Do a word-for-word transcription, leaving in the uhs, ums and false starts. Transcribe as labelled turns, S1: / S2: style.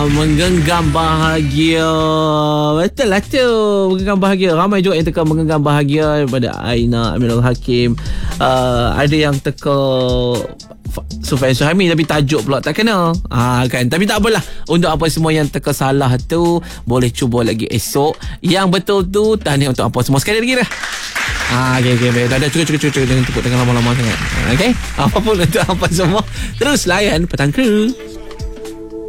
S1: menggenggam bahagia. Betul lah tu, menggenggam bahagia. Ramai juga yang teka menggenggam bahagia daripada Aina Aminul Hakim. Uh, ada yang teka Sufian Suhaimi tapi tajuk pula tak kena. Ha, kan? Tapi tak apalah. Untuk apa semua yang teka salah tu, boleh cuba lagi esok. Yang betul tu, tahniah untuk apa semua. Sekali lagi dah. Ah, okay, okay, baik. Dah, dah, cukup, cukup, cukup. Jangan tepuk tangan lama-lama sangat. Okay? Apa pun untuk apa semua. Terus layan Petang Kru.